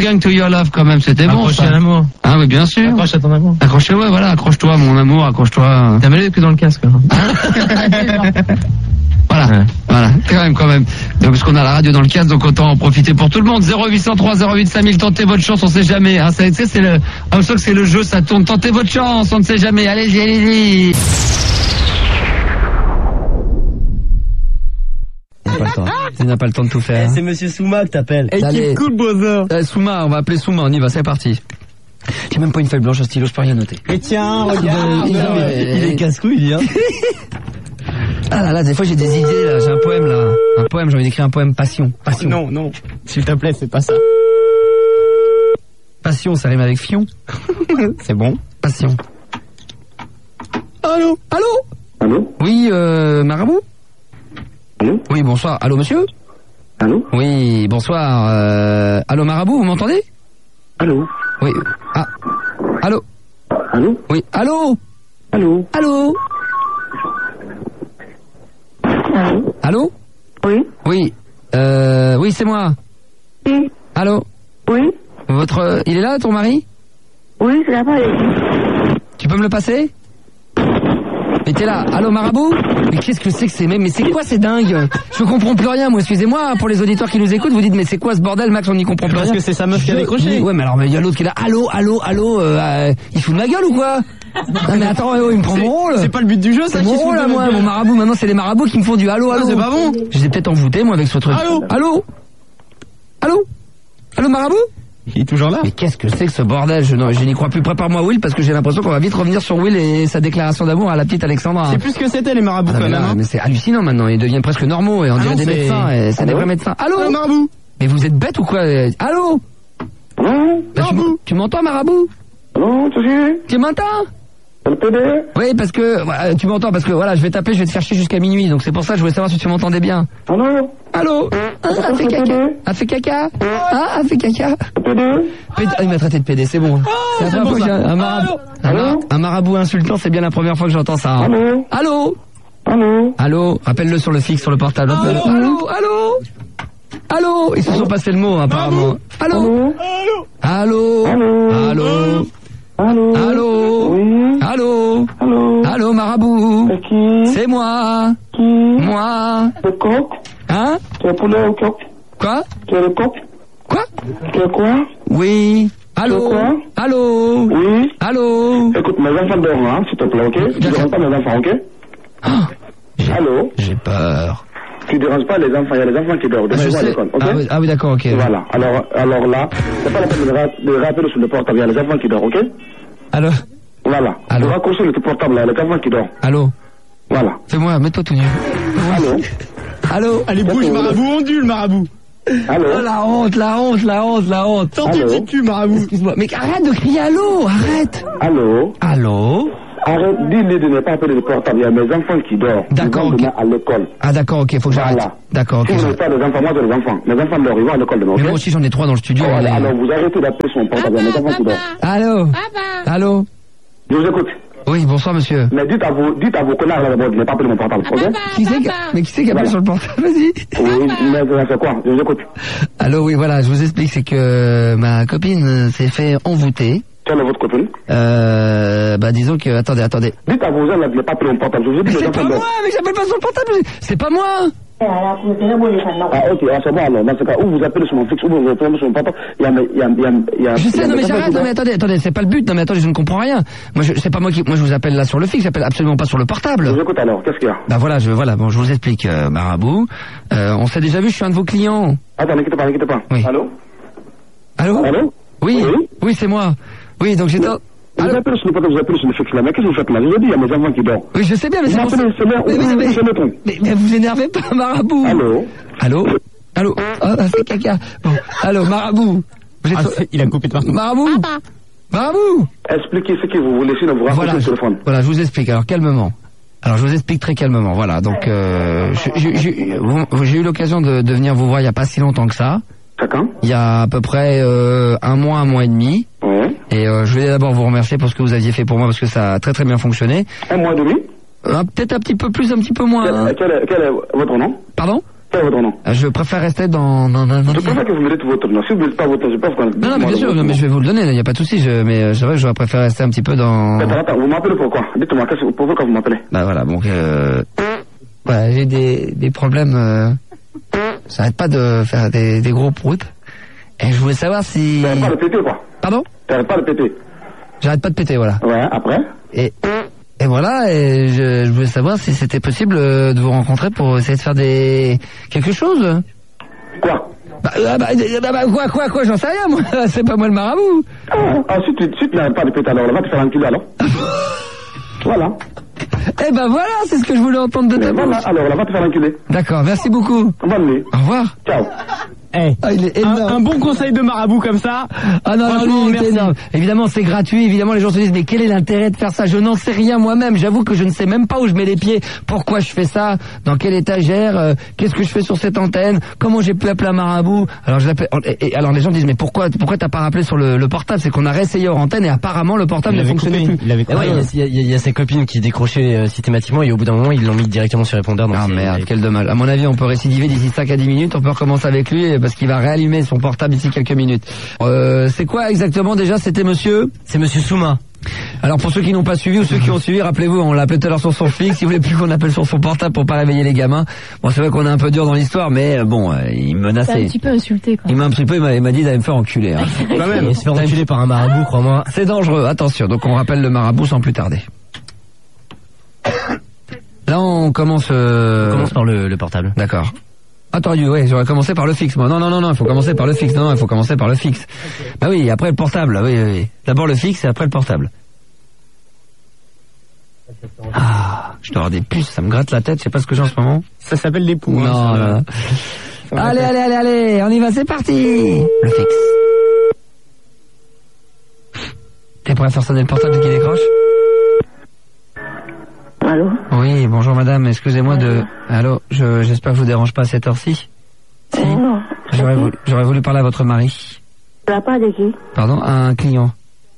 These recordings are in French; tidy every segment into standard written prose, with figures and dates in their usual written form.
Young to Your Love quand même, c'était bon. Accroche à l'amour. Ah oui, bien sûr. Accroche à ton amour. Accroche-toi, voilà, accroche-toi mon amour, accroche-toi. T'as mal que dans le casque. Voilà, ouais. Voilà, quand même. Donc, parce qu'on a la radio dans le casque, donc autant en profiter pour tout le monde. 0803 08 5000, tentez votre chance, on sait jamais. Hein. C'est le, on sait que c'est le jeu, ça tourne. Tentez votre chance, on ne sait jamais. Allez-y, allez-y. Tu n'as pas le temps de tout faire. C'est Monsieur Souma que t'appelles. Allez. Cool brother. Souma, on va appeler Souma, on y va, c'est parti. J'ai même pas une feuille blanche, un stylo, je peux rien noter. Mais tiens, regarde, il est casse-couille, il hein. Ah là là, des fois j'ai des idées là, j'ai un poème là. Un poème, j'ai envie d'écrire un poème passion. Passion. Non, s'il te plaît, c'est pas ça. Passion, ça rime avec fion. C'est bon. Passion. Allô. Oui, Marabout. Allô. Oui, bonsoir. Allô, monsieur. Allô. Oui, bonsoir. Allô, Marabout, vous m'entendez? Allô. Oui. Ah. Allô. Allô. Oui. Allô. Allô. Allô. Allô. Oui. Oui. Oui, c'est moi. Oui. Allô. Oui. Il est là, ton mari? Oui, c'est là-bas. Tu peux me le passer? Mais t'es là. Allô, Marabout? Mais qu'est-ce que c'est que mais c'est quoi ces dingues? Je comprends plus rien, moi, excusez-moi, pour les auditeurs qui nous écoutent, vous dites, mais c'est quoi ce bordel, Max, on n'y comprend plus rien. Parce que c'est sa meuf qui a décroché. Ouais, mais alors, il y a l'autre qui est là. Allô, il fout de ma gueule ou quoi? Non mais attends, il me prend mon rôle. C'est pas le but du jeu, ça. C'est mon rôle là, moi, mon Marabout. Maintenant, c'est les marabouts qui me font du allô. C'est pas bon. Je les ai peut-être envoûtés, moi, avec ce truc. Allô, Marabout? Il est toujours là. Mais qu'est-ce que c'est que ce bordel? Je n'y crois plus. Prépare-moi Will, parce que j'ai l'impression qu'on va vite revenir sur Will et sa déclaration d'amour à la petite Alexandra. C'est plus ce que c'était les marabouts quand même. Mais c'est hallucinant maintenant. Ils deviennent presque normaux et on dirait des médecins. Et c'est des vrais médecins. Allô, Marabout. Mais vous êtes bête ou quoi? Allô? Marabout. Tu m'entends, Marabout? Allô, tu m'entends? Le PD. Oui, parce que tu m'entends, parce que voilà, je vais t'appeler, je vais te faire chier jusqu'à minuit, donc c'est pour ça que je voulais savoir si tu m'entendais bien. Allô. A fait caca. A fait caca. Il m'a traité de PD, c'est bon. C'est la première fois que j'ai un marabout insultant, c'est bien la première fois que j'entends ça. Hein. Allô. Rappelle-le sur le fixe, sur le portable. Allô. Ils se sont passés le mot, apparemment. Allô. Oui. Allô, Marabout. C'est qui? C'est moi. Qui? Moi. Le coq. Hein? Tu es poulet ou coq? Quoi? Tu es le coq? Quoi? Tu es quoi? Oui. Allô? Quoi? Allô? Oui. Allô? Écoute, mes enfants dorment, hein, s'il te plaît, ok? Tu déranges pas mes enfants, ok? Allô? J'ai peur. Tu déranges pas les enfants, il y a les enfants qui dorment. Demain, ils vont à l'école, ok? Ah oui, d'accord, ok. Voilà. Alors là, c'est pas la peine de rappeler sur le portable, il y a les enfants qui dorment, ok? Allô? Voilà. Allô? Vous raccrochez le portable là, les enfants qui dorment. Allô? Voilà. Fais-moi, mets-toi tout nu. Allô? Allez, bouge, Marabout, ondule, Marabout. Allô? Oh, la honte. Tends tes petits culs, Marabout. Excuse-moi, mais arrête de crier allô, arrête. Allô? Arrête, dis-lui de ne pas appeler le portable, il y a mes enfants qui dorment. D'accord, ok. Ils vont à l'école. Ah d'accord, ok, faut que j'arrête. Voilà. D'accord, ok. Si vous n'avez pas les enfants, moi j'ai les enfants. Mes enfants dorment, ils vont à l'école demain, ok? Mais moi aussi j'en ai 3 dans le studio. Alors vous arrêtez d'appeler son portable, il y a mes enfants qui dorment. Allô? Je vous écoute. Oui, bonsoir monsieur. Mais dites à vos connards là d'abord de ne pas appeler mon portable, ok? Qui c'est qui appelle sur le portable? Vas-y. Oui, mais ça fait quoi? Je vous écoute. Allô, oui, voilà, je vous explique, c'est que ma copine s'est fait envoûter. Quelle est votre copine? Disons que, attendez. Dites à vos gens là de ne pas appeler mon portable, je vous dis. C'est pas moi, mais j'appelle pas sur le portable, c'est pas moi. Ah ok, c'est bon alors, dans ce cas, ou vous appelez sur mon fixe, ou vous répondez sur mon portable, il y a... Je sais, non mais j'arrête, non mais attendez, c'est pas le but, non mais attendez, je ne comprends rien. Moi c'est pas moi je vous appelle là sur le fixe, j'appelle absolument pas sur le portable. Je vous écoute alors, qu'est-ce qu'il y a? Je vous explique, Marabout. On s'est déjà vu, je suis un de vos clients. Attends, n'inquiétez pas. Oui. Allô? Oui, c'est moi. Oui, donc j'étais... Vous appelez sur le portable, vous appelez sur le fixe là, mais qu'est-ce que vous faites là? Je vous dis, il y a mes enfants qui dorment. Oui, je sais bien, mais c'est pour ça. Mais vous énervez pas, Marabout. Allô? Ah, c'est caca. Bon, allô, Marabout. Il a coupé de partout. Marabout. Expliquez ce que vous voulez, sinon vous raccrochez le téléphone. Voilà, je vous explique, alors calmement. Alors je vous explique très calmement, voilà. Donc j'ai eu l'occasion de venir vous voir il n'y a pas si longtemps que ça. D'accord. Il y a à peu près un mois et demi. Ouais. Et je voulais d'abord vous remercier pour ce que vous aviez fait pour moi parce que ça a très très bien fonctionné. Un mois et demi. Peut-être un petit peu plus, un petit peu moins. Quel est votre nom? Pardon? Quel est votre nom? Je préfère rester dans... Je préfère que vous me dites votre nom. Si vous ne dites pas votre nom, je peux vous... Non, mais bien sûr, mais je vais vous le donner, il n'y a pas de souci, mais c'est vrai que j'aurais préféré rester un petit peu dans... Attends, vous m'appelez pourquoi? Dites-moi, pourquoi vous m'appelez? Bah voilà, donc... Voilà, j'ai des problèmes... J'arrête pas de faire des gros proutes. Et je voulais savoir si... T'arrêtes pas de péter, quoi? Pardon? T'arrêtes pas de péter? J'arrête pas de péter, voilà. Ouais, après? Et voilà, et je voulais savoir si c'était possible de vous rencontrer pour essayer de faire quelque chose. Quoi? Quoi, j'en sais rien, moi. C'est pas moi le marabout. Si tu n'arrêtes pas de péter, alors, va te faire enculer, alors. Voilà. Eh ben voilà, c'est ce que je voulais entendre de ta bouche. Voilà, alors, là, va te faire enculer. D'accord, merci beaucoup. Bonne nuit. Au revoir. Ciao. Il est énorme. Un bon conseil de marabout comme ça. Ah non, lui, il est énorme. Évidemment, c'est gratuit. Évidemment, les gens se disent, mais quel est l'intérêt de faire ça? Je n'en sais rien moi-même. J'avoue que je ne sais même pas où je mets les pieds. Pourquoi je fais ça? Dans quelle étagère? Qu'est-ce que je fais sur cette antenne? Comment j'ai pu appeler un marabout? Alors, je l'appelle. Et alors, les gens disent, mais pourquoi t'as pas rappelé sur le portable? C'est qu'on a réessayé hors antenne et apparemment, le portable ne fonctionnait plus. Il y a ses copines qui décrochaient systématiquement et au bout d'un moment, ils l'ont mis directement sur répondeur. Ah merde, quel dommage. À mon avis, on peut récidiver d'ici 5 à 10 minutes. On peut recommencer avec lui parce qu'il va réallumer son portable d'ici quelques minutes. C'est quoi exactement déjà? C'était monsieur? C'est monsieur Souma. Alors pour ceux qui n'ont pas suivi ou ceux qui ont suivi, rappelez-vous, on l'a appelé tout à l'heure sur son fixe. Il voulait plus qu'on appelle sur son portable pour pas réveiller les gamins. Bon, c'est vrai qu'on est un peu dur dans l'histoire, mais bon, il me menaçait. C'est un petit peu insulté, quoi. Il m'a un petit peu, il m'a dit d'aller me faire enculer. Hein. Quand même, il se fait enculer par un marabout, crois-moi. C'est dangereux, attention. Donc on rappelle le marabout sans plus tarder. Là on commence... On commence par le portable. D'accord. Attends, ouais, j'aurais commencé par le fixe, moi. Non, il faut commencer par le fixe. Non, il faut commencer par le fixe. Bah oui, après le portable, oui. D'abord le fixe et après le portable. Ah, je dois avoir des puces, ça me gratte la tête, je sais pas ce que j'ai en ce moment. Ça s'appelle les poux. Non. Allez, on y va, c'est parti. Le fixe. T'es prêt à faire sonner le portable qui décroche? Allô? Oui, bonjour madame, excusez-moi de... Allô, j'espère que je vous dérange pas à cette heure-ci. Si. Non. J'aurais voulu parler à votre mari. Tu n'as pas de qui? Pardon, à un client.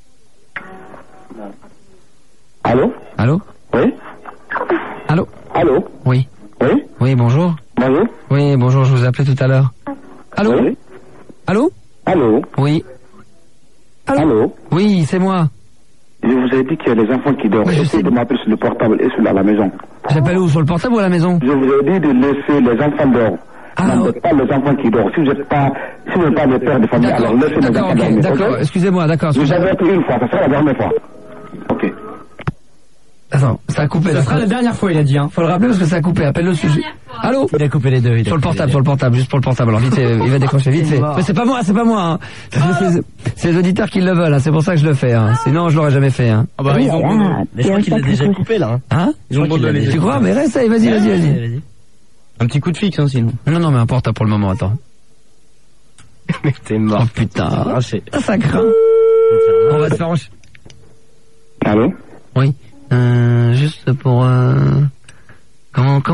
Allô? Allô? Oui? Allô? Allô? Oui. Oui? Oui, bonjour. Bonjour? Oui, bonjour, je vous ai appelé tout à l'heure. Allô? Oui? Allô? Allô? Oui. Allô? Oui, c'est moi. Je vous ai dit qu'il y a des enfants qui dorment. Oui, je sais. Essayez de m'appeler sur le portable et sur la maison. J'appelle où? Sur le portable ou à la maison? Je vous ai dit de laisser les enfants dormir. N'embêtez pas les enfants qui dorment. Si vous n'êtes pas des pères de famille, alors laissez les enfants dormir. D'accord, excusez-moi, d'accord. Vous avez appelé une fois, ça sera la dernière fois. Ok. Attends, ça a coupé. Ça sera la dernière fois, il a dit. Hein. Faut le rappeler parce que ça a coupé. Appelle le sujet. Allô? Il a coupé les deux. Sur le portable, juste pour le portable. Alors vite, il va décrocher vite. Mais c'est pas moi. Hein. C'est les auditeurs qui le veulent. Hein. C'est pour ça que je le fais. Hein. Sinon, je l'aurais jamais fait. Hein. Ah bah ils ont. Mais je crois qu'il l'a déjà coupé là. Hein? Ils ont abandonné. Tu crois? Mais reste, vas-y. Un petit coup de fixe, hein, sinon. Non, mais un portable pour le moment. Attends. Mais t'es mort. Oh putain. Ça craint. On va se faire enchaîner. Allô? Oui. Juste pour... Comment...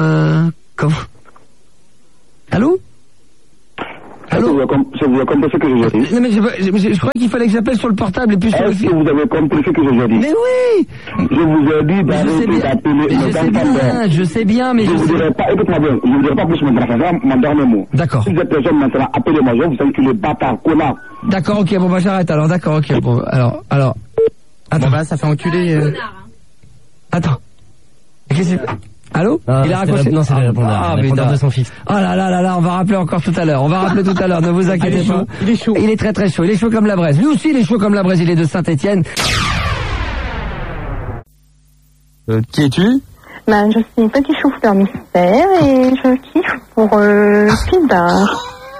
Allô? Allô? Vous avez compris ce que je vous ai dit? Non mais je crois qu'il fallait que j'appelle sur le portable et puis sur le Est-ce fil. que vous avez compris ce que je vous ai dit? Mais oui! Je vous ai dit d'arrêter d'appeler les enfants. Je sais bien, mais je vous dirai pas, écoute-moi bien, je vous dirai pas plus maintenant, ça sera mon dernier mot. D'accord. Si vous êtes personne maintenant, appelez-moi, je vais vous enculer, bâtard, connard. D'accord, ok, bon bah j'arrête alors, d'accord, ok, bon, alors... Attends. Bon bah ça fait enculer... Attends. Qu'est-ce que c'est? Allô? Il a raccroché. Non, c'est le répondeur de son fixe. Oh là, on va rappeler encore tout à l'heure. Ne vous inquiétez pas. Il est chaud. Il est très très chaud. Il est chaud comme la braise. Lui aussi, il est chaud comme la braise. Il est de Saint-Étienne. Qui es-tu? Ben, je suis petit chauffeur mystère et je kiffe pour Pindar.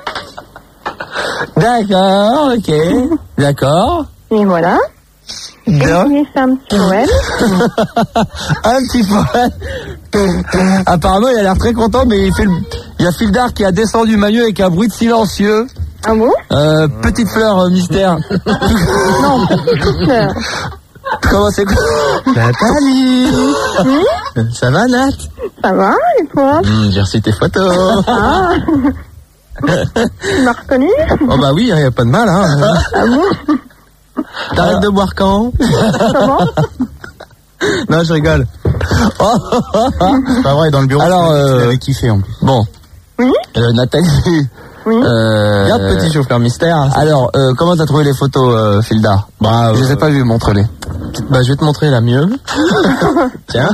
D'accord, ok. D'accord. Et voilà. Et je voulais faire un petit poème. Un petit poème. Apparemment, il a l'air très content, mais il y a Fildar qui a descendu Magneux avec un bruit de silencieux. Ah bon? Petite fleur mystère. Non, petite fleur. Comment c'est quoi? Nathalie. Ça va, Nat? Ça va, et toi? J'ai reçu tes photos. Ah. Tu m'as reconnu? Oh bah oui, y a pas de mal, hein. Ah bon? T'arrêtes de boire quand? Comment? Non, je rigole. C'est pas vrai, dans le bureau. Alors, avait kiffé en plus. Bon. Oui. Nathalie. Oui. Regarde, petit chauffeur mystère. Alors, comment t'as trouvé les photos, Filda? Je les ai pas vues, montre-les. Je vais te montrer la mieux. Tiens.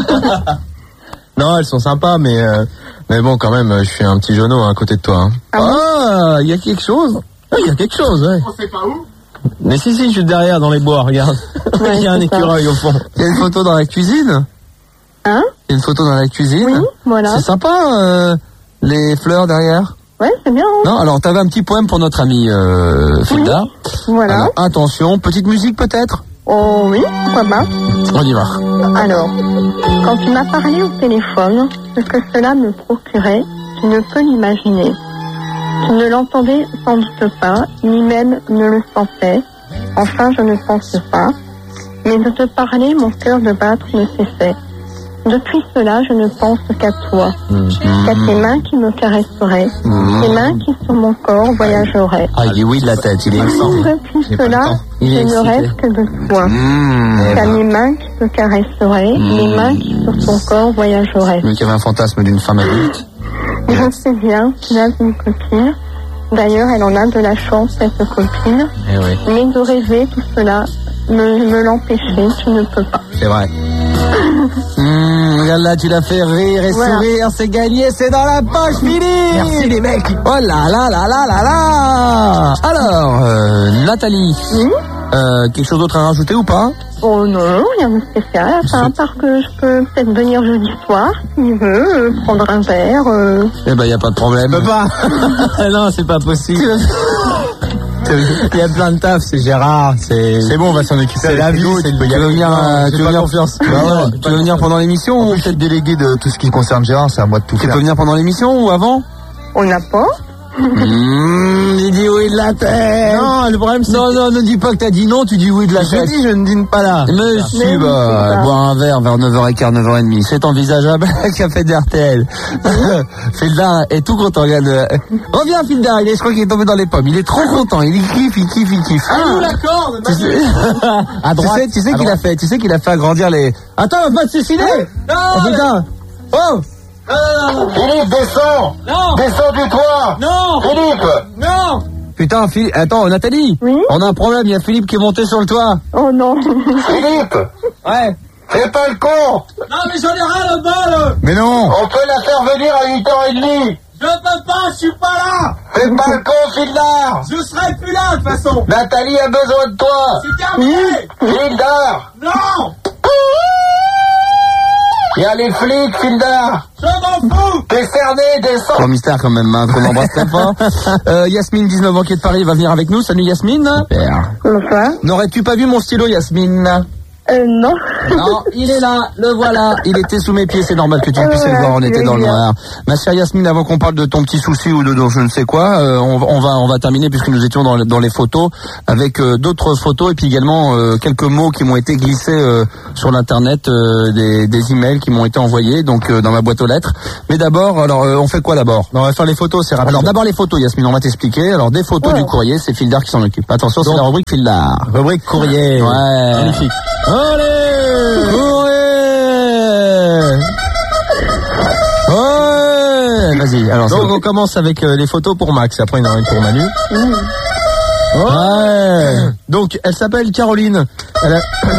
Non, elles sont sympas, mais bon, quand même, je suis un petit genou à côté de toi. Hein. Il y a quelque chose. Il y a quelque chose, ouais. On sait pas où. Mais si, je suis derrière dans les bois, regarde. Il y a un écureuil au fond. Il y a une photo dans la cuisine. Hein? Il y a une photo dans la cuisine. Oui, voilà. C'est sympa, les fleurs derrière. Ouais, c'est bien. Hein. Non, alors t'avais un petit poème pour notre ami Filda. Oui, voilà. Alors, attention, petite musique peut-être? Oh oui, pourquoi pas. On y va. Alors, quand tu m'as parlé au téléphone, ce que cela me procurait, tu ne peux l'imaginer. Tu ne l'entendais sans doute pas, ni même ne le sentais. Enfin, je ne pense pas. Mais de te parler, mon cœur de battre ne cessait. Depuis cela, je ne pense qu'à toi, qu'à tes mains qui me caresseraient, tes mains qui sur mon corps voyageraient. Il est oui de la tête, il est Depuis cela, je ne rêve que de toi, qu'à mes mains qui te caresseraient, les mains qui sur ton corps voyageraient. Mais qu'il y avait un fantasme d'une femme adulte. Je sais bien, tu as une copine. D'ailleurs, elle en a de la chance, cette copine. Mais de rêver tout cela, me l'empêcher, tu ne peux pas. C'est vrai. Regarde là, tu l'as fait rire et sourire, c'est gagné, c'est dans la poche, Philippe. Merci les mecs. Oh là là là là là là. Alors, Nathalie, quelque chose d'autre à rajouter ou pas? Oh non, rien de spécial, à part que je peux peut-être venir jeudi soir, s'il veut, prendre un verre. Y a pas de problème. Je peux pas. Non, c'est pas possible. Il y a plein de taf, c'est Gérard, c'est bon, on va s'en occuper. C'est la vie, tu veux venir confiance. Tu veux venir pendant l'émission ou peut-être délégué de tout ce qui concerne Gérard, c'est à moi de tout faire. Tu peux venir pendant l'émission ou avant? On n'a pas. Il dit oui de la tête. Non, le problème c'est... Non, ne dis pas que t'as dit non, tu dis oui de la tête. Je ne dîne pas là. Monsieur, boire un verre vers 9h15, 9h30, c'est envisageable. Café d'RTL. Filda est tout content, regarde. Reviens Filda, je crois qu'il est tombé dans les pommes. Il est trop content, il kiffe. Ah, la corde, à droite. Tu sais qu'il a fait agrandir les... Attends, on va pas te suicider. Non, putain. Oh. Philippe, descends. Non. Descends du toit. Non. Philippe. Non. Putain, attends, Nathalie. Oui. On a un problème, il y a Philippe qui est monté sur le toit. Oh non. Philippe. Ouais. Fais pas le con. Non, mais j'en ai ras le bol. Mais non. On peut la faire venir à 8h30. Je peux pas, je suis pas là. Fais pas le con, Fildar. Je serai plus là, de toute façon. Nathalie a besoin de toi. C'est terminé. Fildar. Non. Il y a les flics, Fildar. Je m'en fous. T'es cerné, descends. Trop mystère quand même, hein, qu'on embrasse très fort. Yasmine, 19 ans, qui est de Paris, va venir avec nous. Salut Yasmine. Super. Bonsoir. N'aurais-tu pas vu mon stylo, Yasmine? Non. Non, il est là, le voilà. Il était sous mes pieds, c'est normal que tu puisses le voir, on était dans le noir. Ma chère Yasmine, avant qu'on parle de ton petit souci ou de je ne sais quoi, on va terminer puisque nous étions dans les photos avec d'autres photos et puis également quelques mots qui m'ont été glissés sur l'internet, des emails qui m'ont été envoyés donc dans ma boîte aux lettres. Mais d'abord, alors on fait quoi d'abord? On va faire les photos, c'est rapide. Alors d'abord les photos, Yasmine, on va t'expliquer. Alors des photos du courrier, c'est Fildar qui s'en occupe. Attention, c'est la rubrique Fildar. Rubrique courrier. Ouais. Magnifique. Allez, courrier. Ouais. Vas-y. Alors donc on commence avec les photos pour Max. Après il y en aura une pour Manu. Ouais. Donc elle s'appelle Caroline. Elle a...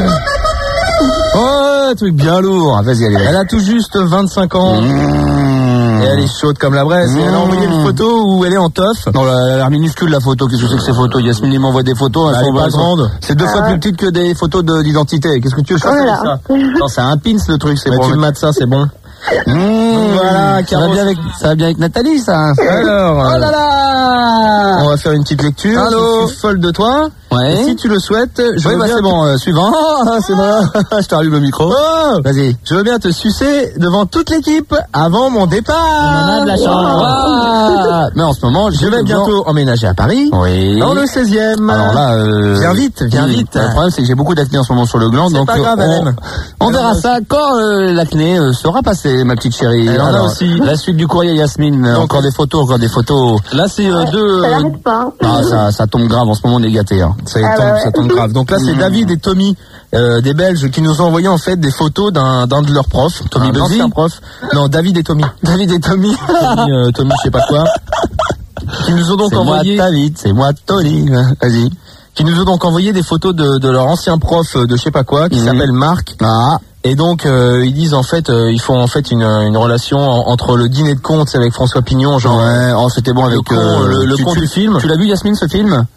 Oh, truc bien lourd. Vas-y, allez. Elle a tout juste 25 ans. Et elle est chaude comme la braise. Et elle a envoyé une photo où elle est en teuf. Non, elle a l'air minuscule la photo. Qu'est-ce que c'est que ces photos? Yasmine, il m'envoie des photos. Elles sont pas grandes. C'est 2 fois plus petite que des photos d'identité. Qu'est-ce que tu veux faire avec ça? Non, c'est un pins le truc. C'est bon. Tu me mates ça, c'est bon. Voilà, ça va bien avec Nathalie, ça. Alors, oh là là, on va faire une petite lecture. Allô. Je suis folle de toi. Ouais. Et si tu le souhaites, je veux bien c'est bon. Suivant. C'est bon. Je t'allume le micro. Oh, vas-y. Je veux bien te sucer devant toute l'équipe avant mon départ. On en a de la chance. Mais en ce moment, je vais bientôt emménager à Paris. Oui. Dans le 16e. Alors là, viens vite. Le problème, c'est que j'ai beaucoup d'acné en ce moment sur le gland. Donc, pas grave, on verra ça quand l'acné sera passé, ma petite chérie. Alors là aussi. La suite du courrier, Yasmine. Encore des photos. Là, c'est deux. Ça n'arrête pas. Ah, ça tombe grave en ce moment, on est gâtés. Hein. Ça tombe grave. Donc là, c'est David et Tommy, des Belges, qui nous ont envoyé en fait des photos d'un de leurs profs. Tommy Buzzy, un prof. Non, David et Tommy. Tommy, Tommy, je sais pas quoi. Qui nous ont donc envoyé. C'est moi Tony. Vas-y. Qui nous ont donc envoyé des photos de leur ancien prof de je sais pas quoi, qui s'appelle Marc. Et donc ils disent en fait ils font en fait une relation entre le dîner de con, avec François Pignon, genre c'était bon avec le con du film. Tu l'as vu, Yasmine, ce film?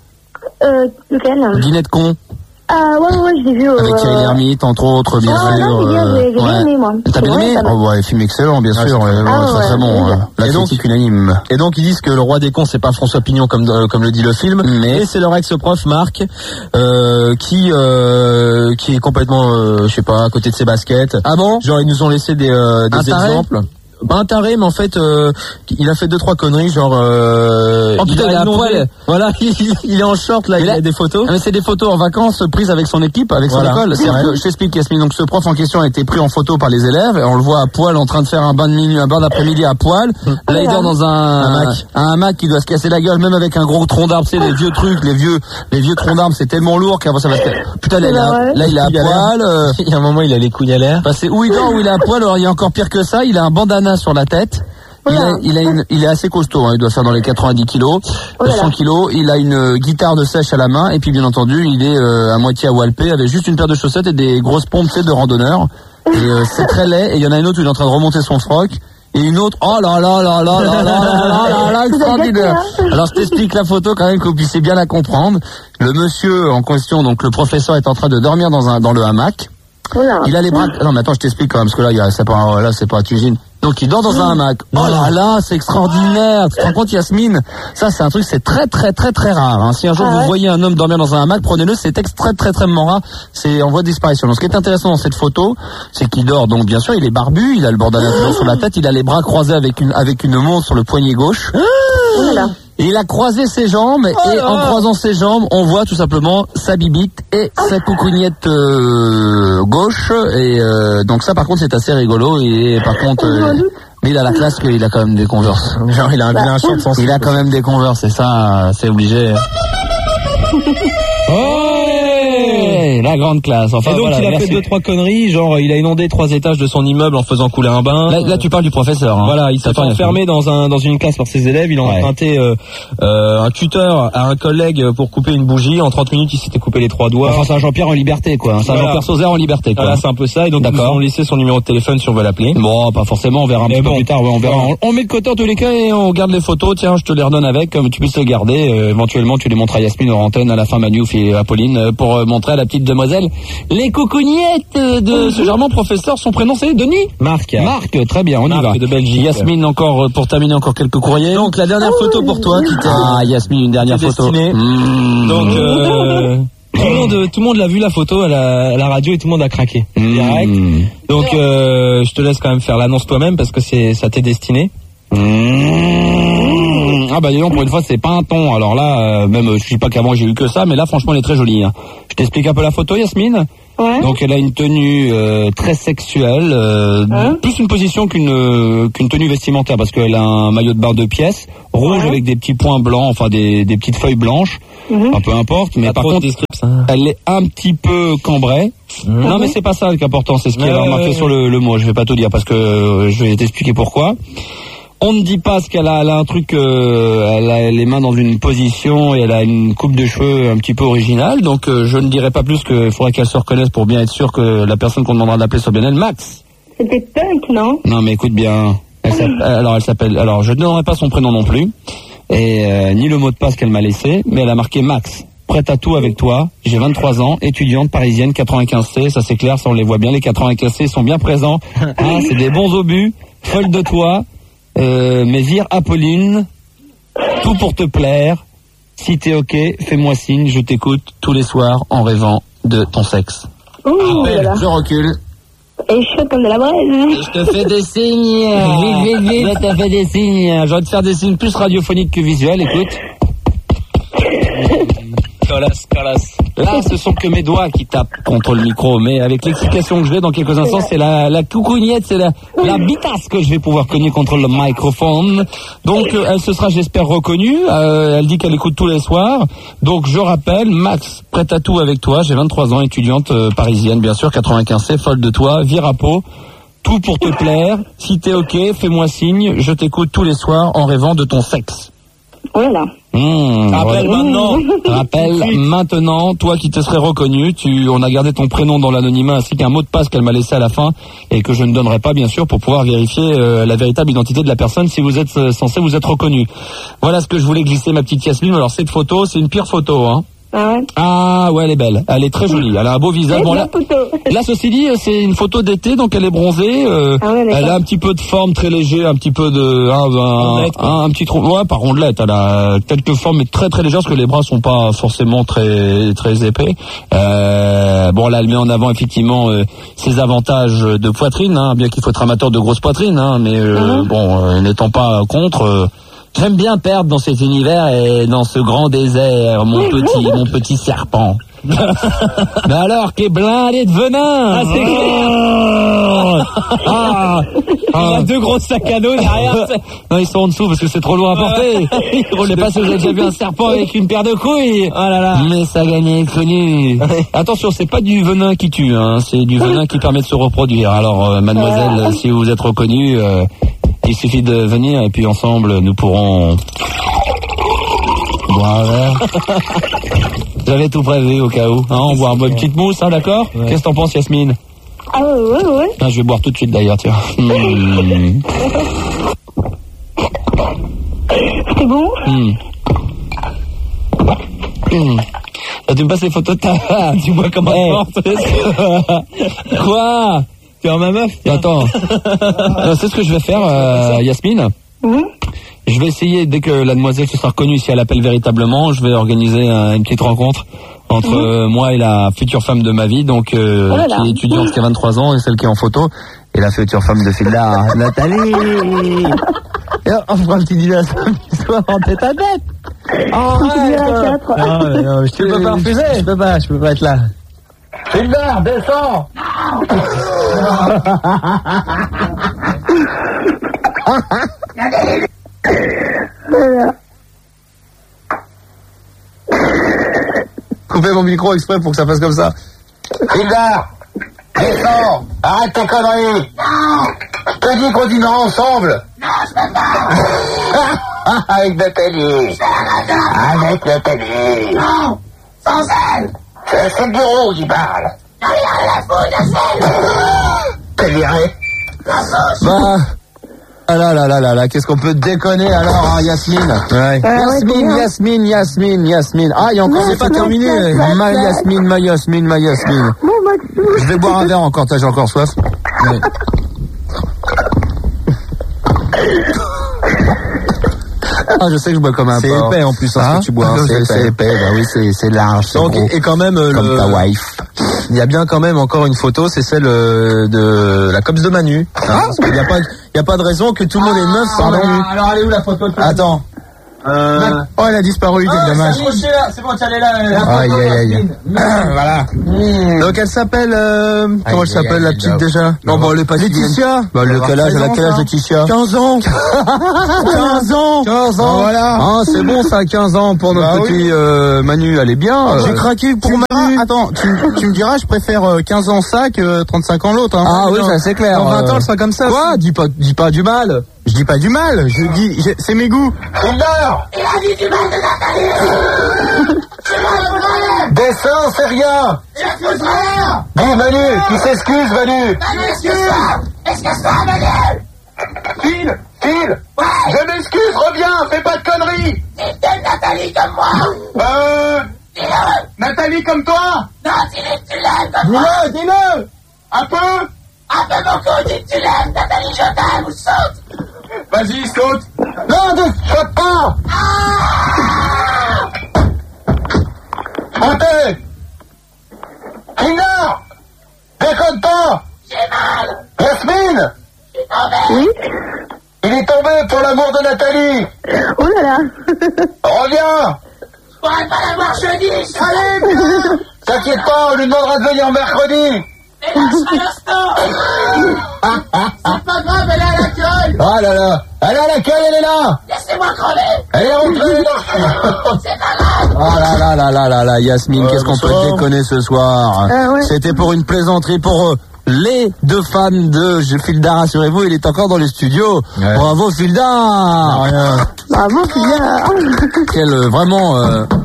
Lequel? Dîner de con. Ouais, je l'ai vu. Avec Thierry Lhermitte, entre autres, bien sûr. J'ai bien aimé, moi. T'as bien aimé? Film excellent, bien sûr. Très bon. La critique unanime. Et donc, ils disent que le roi des cons, c'est pas François Pignon, comme le dit le film, mais c'est leur ex-prof, Marc, qui est complètement, je sais pas, à côté de ses baskets. Ah bon? Genre, ils nous ont laissé des exemples. Pas un taré, mais en fait, il a fait 2-3 conneries, genre. Oh putain, il est à poil. Voilà, il est en short là. Il a des photos. Mais c'est des photos en vacances prises avec son équipe, avec son école. Je t'explique, Yasmine. Donc ce prof en question a été pris en photo par les élèves. Et on le voit à poil en train de faire un bain d'après-midi à poil. Là, il dort dans un hamac qui doit se casser la gueule, même avec un gros tronc d'arbre. C'est les vieux trucs, les vieux troncs d'arbre, c'est tellement lourd qu'avant ça va se casser. Putain, là, il est à poil. Il y a un moment, il a les couilles à l'air. Bah, c'est où il dort, où il est à poil. Alors il y a encore pire que ça. Il a un bandana sur la tête. Il est assez costaud, hein. Il doit faire dans les 90 kilos, 100 kilos. Il a une guitare de sèche à la main et puis bien entendu il est à moitié à walpé avec juste une paire de chaussettes et des grosses pompes de randonneur. Et c'est très laid. Et il y en a une autre où il est en train de remonter son froc. Et une autre, oh là là là là là là là, extraordinaire. Alors je t'explique la photo quand même que vous puissiez bien la comprendre. Le monsieur en question, donc le professeur, est en train de dormir dans le hamac. Il a les bras. Non mais attends, je t'explique quand même, parce que là c'est pas Tugine. Donc il dort dans un hamac. Oh là là, c'est extraordinaire. Tu te rends compte, Yasmine? Ça c'est un truc, c'est très très très très rare. Hein. Si un jour vous voyez un homme dormir dans un hamac, prenez-le, c'est très très très rare. C'est en voie de disparition. Donc ce qui est intéressant dans cette photo, c'est qu'il dort. Donc bien sûr, il est barbu, il a le bandana sur la tête, il a les bras croisés avec une montre sur le poignet gauche. Et il a croisé ses jambes et en croisant ses jambes, on voit tout simplement sa bibite et sa coucougnette gauche. Et donc ça, par contre, c'est assez rigolo. Et par contre, mais il a la classe qu'il a quand même des Converse. Genre, il a un short sensible. Il a quand même des Converse, et ça, c'est obligé. La grande classe. Enfin, et donc voilà, il a fait 2-3 conneries, genre il a inondé 3 étages de son immeuble en faisant couler un bain. Là tu parles du professeur. Hein. Voilà, il s'est enfermé dans une classe par ses élèves. Il a emprunté un tuteur à un collègue pour couper une bougie. En 30 minutes, il s'était coupé les 3 doigts. Enfin, c'est un Jean-Pierre en liberté, quoi. C'est un Jean-Pierre Sauzère en liberté, quoi. Voilà, c'est un peu ça. Et donc ils nous ont laissé son numéro de téléphone si on veut l'appeler. Bon, pas forcément. On verra un petit peu plus tard. Ouais, on verra. On met de côté en tous les cas et on garde les photos. Tiens, je te les redonne avec, comme tu puisses les garder. Éventuellement, tu les montres à Yasmine hors antenne à la fin, Manu et Apolline, pour montrer à la petite demoiselle les coucougnettes de ce charmant professeur. Son prénom c'est Denis. Marc, très bien, on y va. De Belgique. Yasmine, encore pour terminer, encore quelques courriers. Donc la dernière photo pour toi qui t'a... Yasmine, une dernière photo. Donc tout le monde l'a vu la photo à la radio et tout le monde a craqué. Direct. Donc je te laisse quand même faire l'annonce toi-même parce que ça t'est destiné. Ah bah dis donc, pour une fois c'est pas un ton. Alors là, même je dis pas qu'avant j'ai eu que ça, mais là franchement elle est très jolie. Hein. Je t'explique un peu la photo, Yasmine. Ouais. Donc elle a une tenue très sexuelle, plus une position qu'une tenue vestimentaire, parce qu'elle a un maillot de bain 2 pièces, rouge avec des petits points blancs, enfin des petites feuilles blanches, peu importe, mais par contre elle est un petit peu cambrée. Non mais c'est pas ça qui est important, c'est ce qui est remarqué sur le mot, je vais pas te dire parce que je vais t'expliquer pourquoi. On ne dit pas ce qu'elle a. Elle a un truc, elle a les mains dans une position et elle a une coupe de cheveux un petit peu originale. Donc je ne dirai pas plus qu'il faudrait qu'elle se reconnaisse pour bien être sûr que la personne qu'on demandera d'appeler soit bien elle. Max. C'était Punk, non? Non mais écoute bien. Elle s'appelle. Alors je ne donnerai pas son prénom non plus et ni le mot de passe qu'elle m'a laissé, mais elle a marqué Max. Prête à tout avec toi. J'ai 23 ans, étudiante parisienne, 95C. Ça c'est clair, ça on les voit bien. Les 95C sont bien présents. Ah, c'est des bons obus. Folle de toi. Mais vire Apolline, tout pour te plaire. Si t'es ok, fais-moi signe, je t'écoute tous les soirs en rêvant de ton sexe. Appelle, je recule. Et chaud comme de la braise. Je te fais des signes. Vite. Je te fais des signes. Je vais te faire des signes plus radiophoniques que visuels, écoute. Là, ce sont que mes doigts qui tapent contre le micro, mais avec l'explication que je vais dans quelques instants, c'est la coucougnette, c'est la bitasse que je vais pouvoir cogner contre le microphone. Donc, elle se sera, j'espère, reconnue. Elle dit qu'elle écoute tous les soirs. Donc, je rappelle, Max, prête à tout avec toi. J'ai 23 ans, étudiante parisienne, bien sûr, 95C, folle de toi, Virapo. Tout pour te plaire. Si t'es ok, fais-moi signe. Je t'écoute tous les soirs en rêvant de ton sexe. Voilà. Rappelle maintenant. Rappelle maintenant, toi qui te serais reconnu, on a gardé ton prénom dans l'anonymat ainsi qu'un mot de passe qu'elle m'a laissé à la fin et que je ne donnerai pas bien sûr pour pouvoir vérifier la véritable identité de la personne si vous êtes censé vous être reconnu. Voilà ce que je voulais glisser, ma petite Yasmine. Alors cette photo, c'est une pire photo, hein. Ah ouais. Ah ouais, elle est belle. Elle est très jolie. Elle a un beau visage. Bon, là, ceci dit, c'est une photo d'été, donc elle est bronzée. Elle a un petit peu de forme très léger, un petit peu de un petit trou. Ouais, pas rondelette. Elle a quelques formes mais très très légères parce que les bras sont pas forcément très très épais. Bon, là, elle met en avant effectivement ses avantages de poitrine, hein, bien qu'il faut être amateur de grosse poitrine, hein, mais bon, n'étant pas contre. J'aime bien perdre dans cet univers et dans ce grand désert, mon petit serpent. Mais alors, qu'est blindé de venin. Ah, c'est clair. Il y a deux gros sacs à dos derrière. Non, ils sont en dessous parce que c'est trop loin à porter. Je sais pas si vous avez déjà vu un serpent avec une paire de couilles. Oh là là. Mais ça gagne connu. Attention, c'est pas du venin qui tue, hein. C'est du venin qui permet de se reproduire. Alors, mademoiselle, si vous êtes reconnue, il suffit de venir et puis ensemble, nous pourrons boire un verre. J'avais tout prévu au cas où. Hein, on boit une petite mousse, hein, d'accord? Ouais. Qu'est-ce que t'en penses, Yasmine? Ah ouais. Ah, je vais boire tout de suite d'ailleurs, tiens. C'est bon? Ah, tu me passes les photos de ta... tu vois comment elle porte. Quoi? Tu es ma meuf? Attends. C'est ce que je vais faire, Yasmine. Je vais essayer, dès que la demoiselle se sera reconnue, si elle appelle véritablement, je vais organiser une petite rencontre entre moi et la future femme de ma vie, donc qui est étudiante, qui a 23 ans, et celle qui est en photo, et la future femme de Filla, Nathalie. Et on fera un petit dîner à soir en tête à tête. Non, tu peux pas refuser. Je peux pas être là. Filla, descends. Coupez mon micro exprès pour que ça fasse comme ça. Hildar, descends, arrête tes conneries. Non. Je te dis qu'on dînera ensemble. Non, je peux pas. Avec Nathalie. Avec Nathalie. Non, sans elle. C'est le bureau qui parle. Non, il a rien à foutre de celle. T'es viré. Bah... Ah là, qu'est-ce qu'on peut déconner alors, hein, Yasmine? Ouais. Yasmine. Ah, il y a encore, c'est pas terminé. Ma Yasmine. Je vais boire un verre encore, j'ai encore soif. Ouais. Ah, je sais que je bois comme un porc. C'est épais en plus, ce que tu bois. C'est épais, bah oui, c'est large. Donc, et quand même, comme ta wife. Il y a bien quand même encore une photo, c'est celle de la copse de Manu. Parce qu'il y a pas de raison que tout le monde est neuf sans Manu. Alors, elle est où la photo? Attends. Oh, elle a disparu, quel dommage. C'est bon, elle est là. Aïe. Voilà. Donc elle s'appelle comment elle s'appelle la petite déjà? Non, bon, elle est pas Laetitia. Bah, quel âge Laetitia? 15 ans. 15 ans. Voilà. Ah, c'est bon ça, 15 ans pour notre petit Manu, elle est bien. J'ai craqué pour Manu. Attends, tu me diras, je préfère 15 ans ça que 35 ans l'autre, hein. Ah oui, ça c'est clair. Dans 20 ans, elle sera comme ça. Quoi? Dis pas du mal. Je dis pas du mal, je dis, c'est mes goûts. Hildar, il a dit du mal de Nathalie. C'est moi le problème. Descends, c'est rien. J'excuse rien. Dis Manu, tu s'excuses Manu. Manu, excuse-toi. Excuse-toi, Manu. File. Ouais. Je m'excuse, reviens, fais pas de conneries. C'est peut-être Nathalie comme moi. Dis-le. Nathalie comme toi. Non, dis-le que tu l'aimes comme moi. Dis-le. Un peu beaucoup, dis que tu l'aimes. Nathalie, je t'aime ou saute. Vas-y, saute. Non, ne saute pas. Montez. Hildar, déconne pas. J'ai mal. Yasmine. Je suis tombé. Oui. Il est tombé pour l'amour de Nathalie. Oh là là. Reviens. pourrais pas la voir jeudi. Allez, viens. T'inquiète pas, on lui demandera de venir mercredi. Et là, je serai l'instant. C'est pas grave, elle est à l'accueil. Oh là là, elle est à l'accueil, elle est là. Laissez-moi crever. Elle est rentrée là. C'est pas grave. Oh là, Yasmine, qu'est-ce qu'on peut te déconner ce soir? Ouais. C'était pour une plaisanterie pour les deux fans de Fildar, rassurez-vous, il est encore dans les studios. Ouais. Bravo Fildar. Bravo Fildar. Quel vraiment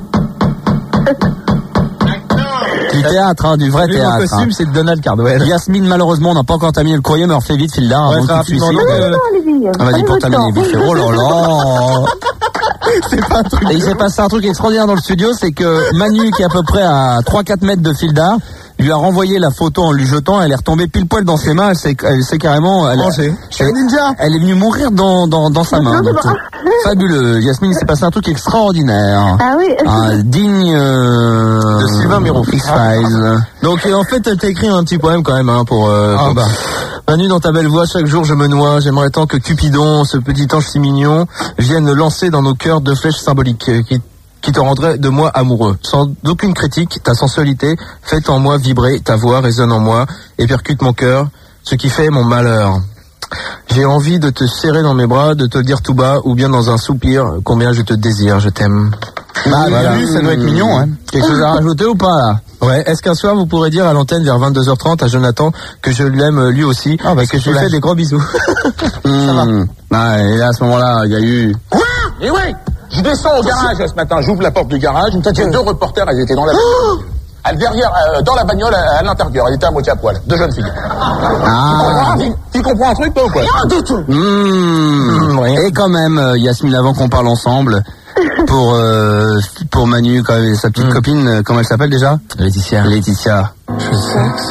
du théâtre, hein, du vrai théâtre. Mon costume, c'est de Donald Cardwell. Yasmine, malheureusement, on n'a pas encore terminé le courrier, mais on refait vite, Fildar. Ouais, très rapidement. Vas-y, pour terminer vite. Oh là là. C'est pas un truc. Et il s'est passé un truc extraordinaire dans le studio, c'est que Manu, qui est à peu près à 3-4 mètres de Fildar, lui a renvoyé la photo en lui jetant, elle est retombée pile poil dans ses mains, elle s'est carrément, elle est venue mourir dans sa main. Donc, fabuleux. Yasmine, il s'est passé un truc extraordinaire. Ah oui. Digne de Sylvain Miro. X-Files. Donc en fait, t'as écrit un petit poème quand même pour Manu, dans ta belle voix, chaque jour je me noie. J'aimerais tant que Cupidon, ce petit ange si mignon, vienne lancer dans nos cœurs deux flèches symboliques qui te rendraient de moi amoureux. Sans aucune critique, ta sensualité fait en moi vibrer, ta voix résonne en moi et percute mon cœur, ce qui fait mon malheur. J'ai envie de te serrer dans mes bras, de te le dire tout bas, ou bien dans un soupir, combien je te désire, je t'aime. Bah, voilà. Ça doit être mignon, hein. Quelque chose à rajouter ou pas, là? Ouais. Est-ce qu'un soir, vous pourrez dire à l'antenne vers 22h30 à Jonathan que je l'aime lui aussi, et que je lui fais des gros bisous? Ça va. Ah, et là, à ce moment-là, il y a eu... Quoi? Et ouais! Je descends au garage ce matin, j'ouvre la porte du garage, il y a deux reporters, elles étaient dans la bagnole. Derrière, dans la bagnole, à l'intérieur, elles étaient à moitié à poil. Deux jeunes filles. Tu comprends un truc, toi, ou quoi? Non, du tout. Et quand même, Yasmine, avant qu'on parle ensemble, pour Manu, quand même, sa petite copine, comment elle s'appelle déjà? Laetitia. Je sais que